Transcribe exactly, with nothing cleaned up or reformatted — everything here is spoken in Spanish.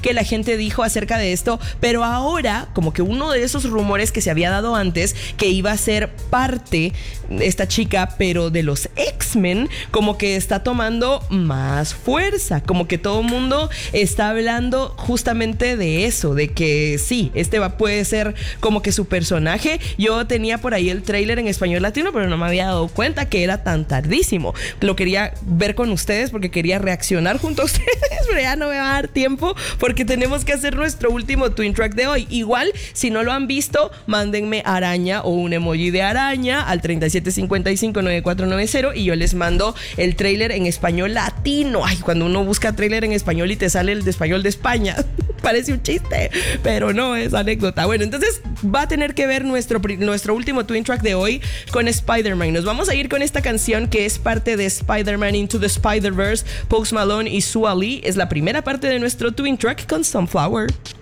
que la gente dijo acerca de esto, pero ahora como que uno de esos rumores que se había dado antes, que iba a ser parte esta chica, pero de los X-Men, como que está tomando más fuerza, como que todo el mundo está hablando justamente de eso, de que sí, este va, puede ser como que su personaje. Yo tenía por ahí el tráiler en español latino, pero no me había dado cuenta que era tan tardísimo. Lo quería ver con ustedes porque quería reaccionar junto a ustedes, pero ya no me va a dar tiempo porque tenemos que hacer nuestro último Twin Track de hoy. Igual, si no lo han visto, mándenme araña o un emoji de araña al treinta y siete cincuenta y cinco noventa y cuatro noventa y yo les mando el tráiler en español latino. Ay, cuando uno busca tráiler en español y te sale el de español de España, parece un chiste, pero no es anécdota. Bueno, entonces va a tener que ver nuestro, nuestro último Twin Track de hoy con Spider-Man. Nos vamos a ir con esta canción que es parte de Spider-Man Into the Spider-Verse, Post Malone y Sua Lee. Es la primera parte de nuestro Twin Track con Sunflower.